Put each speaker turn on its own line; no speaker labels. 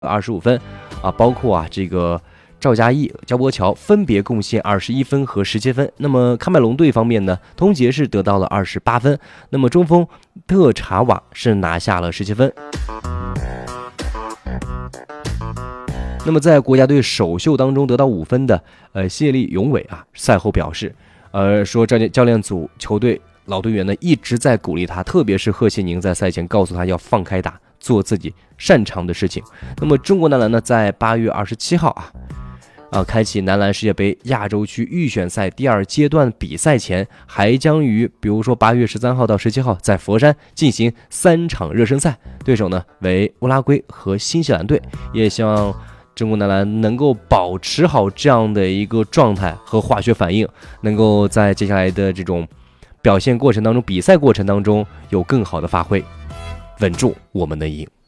25分包括这个赵嘉译、焦博乔分别贡献21分和17分。那么喀麦隆队方面呢，通杰是得到了28分，那么中锋特查瓦是拿下了17分。那么在国家队首秀当中得到5分的谢立永伟赛后表示，说教练组球队老队员呢一直在鼓励他，特别是贺谢宁在赛前告诉他要放开打，做自己擅长的事情。那么中国男篮呢，在8月27号开启男篮世界杯亚洲区预选赛第2阶段比赛前，还将于比如说8月13号到17号在佛山进行3场热身赛，对手呢为乌拉圭和新西兰队。也希望中国男篮能够保持好这样的一个状态和化学反应，能够在接下来的这种表现过程当中、比赛过程当中有更好的发挥，稳住我们的赢。